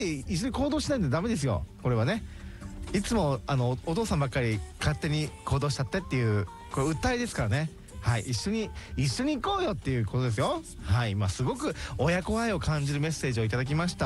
一緒に行動しないとダメですよ、これはね。いつもお父さんばっかり勝手に行動しちゃってっていう、これ訴えですからね。はい、一緒に行こうよっていうことですよ。はい、すごく親子愛を感じるメッセージをいただきました。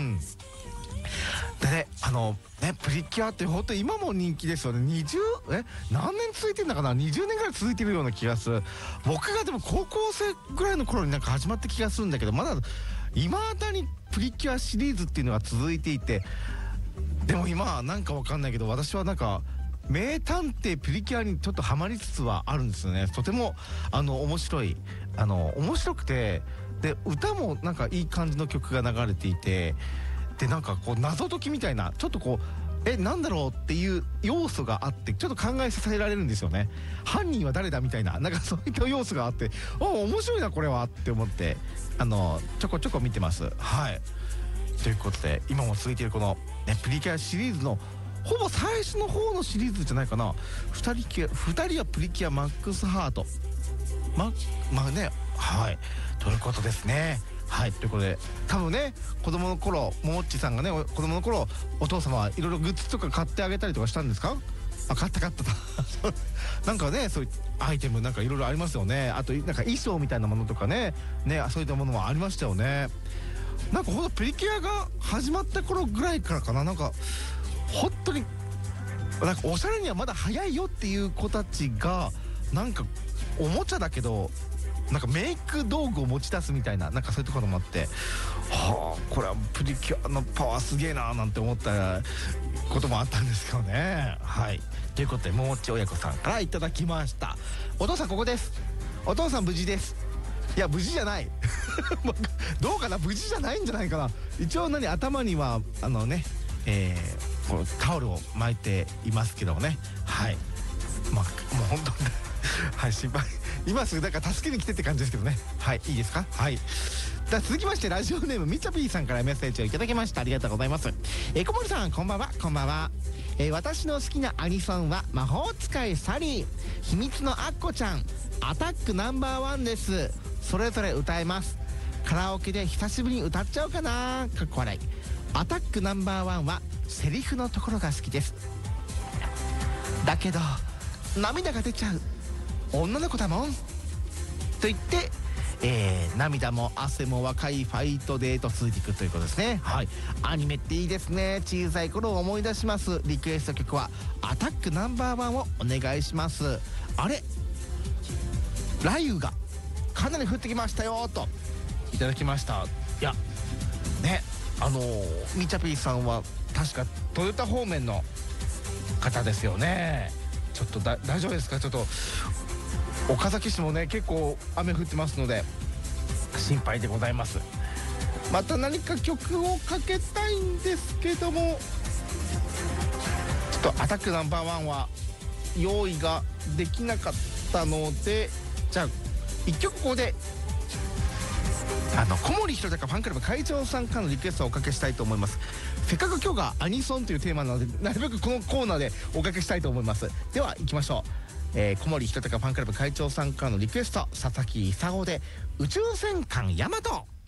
でね、プリキュアって本当に今も人気ですよね。何年続いてんだかな、20年ぐらい続いてるような気がする。僕がでも高校生ぐらいの頃になんか始まった気がするんだけど、まだ未だにプリキュアシリーズっていうのが続いていて、でも今はなんかわかんないけど、私はなんか名探偵プリキュアにちょっとハマりつつはあるんですよね。とても面白くて、で歌もなんかいい感じの曲が流れていて、でなんかこう謎解きみたいな、ちょっとこうなんだろうっていう要素があって、ちょっと考えさせられるんですよね。犯人は誰だみたいな、なんかそういった要素があって、面白いなこれはって思って、ちょこちょこ見てます。はい、ということで今も続いているこの、プリキュアシリーズのほぼ最初の方のシリーズじゃないかな。2人はプリキュアマックスハートね、はい、ということですね。はい、ということで多分ね、子供の頃もっちさんがね、子供の頃お父様はいろいろグッズとか買ってあげたりとかしたんですか？買ったなんかね、そういうアイテムなんかいろいろありますよね。あとなんか衣装みたいなものとかね、そういったものもありましたよね。なんかほんとプリキュアが始まった頃ぐらいからかな、なんか本当になんかおしゃれにはまだ早いよっていう子たちが、なんかおもちゃだけどなんかメイク道具を持ち出すみたいな、なんかそういうところもあって、これはプリキュアのパワーすげえなーなんて思ったこともあったんですけどね。はい、ということでもっち親子さんからいただきました。お父さんここです。お父さん無事です。いや無事じゃないどうかな、無事じゃないんじゃないかな。一応頭にはこのタオルを巻いていますけどね。はい、もう本当にはい心配、今すぐだから助けに来てって感じですけどね。はい、いいですか。はい、では続きましてラジオネームみちゃぴーさんからメッセージをいただきました。ありがとうございます。小森さんこんばんは。こんばんは。私の好きなアニソンは魔法使いサリー、秘密のアッコちゃん、アタックナンバーワンです。それぞれ歌えます。カラオケで久しぶりに歌っちゃおうかな。かっこ笑い。アタックナンバーワンはセリフのところが好きです。だけど涙が出ちゃう女の子だもんと言って、涙も汗も若いファイトデーと続いていくということですね。はい、アニメっていいですね。小さい頃を思い出します。リクエスト曲はアタックナンバーワンをお願いします。あれ、雷雨がかなり降ってきましたよといただきました。いやね、みちゃぴーさんは確かトヨタ方面の方ですよね。ちょっと大丈夫ですか。ちょっと岡崎市もね結構雨降ってますので心配でございます。また何か曲をかけたいんですけども、ちょっとアタックナンバーワンは用意ができなかったので、じゃあ1曲ここで小森ひろたかファンクラブ会長さんからのリクエストをおかけしたいと思います。せっかく今日がアニソンというテーマなので、なるべくこのコーナーでおかけしたいと思います。では行きましょう。小森ひろたかファンクラブ会長さんからのリクエスト、佐々木功で宇宙戦艦ヤマト。